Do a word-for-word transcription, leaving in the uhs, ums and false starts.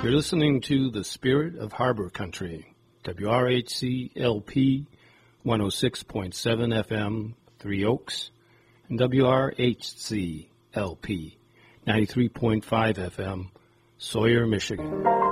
You're listening to The Spirit of Harbor Country, W R H C L P one oh six point seven F M, Three Oaks, and W R H C L P ninety-three point five F M, Sawyer, Michigan.